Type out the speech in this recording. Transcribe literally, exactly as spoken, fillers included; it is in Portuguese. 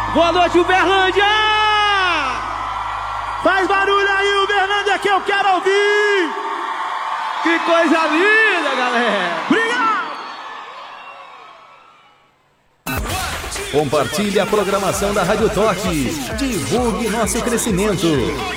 Boa noite, Uberlândia! Faz barulho aí, Uberlândia, que eu quero ouvir! Que coisa linda, galera! Obrigado! Compartilhe a programação da Rádio Toque. Divulgue nosso crescimento.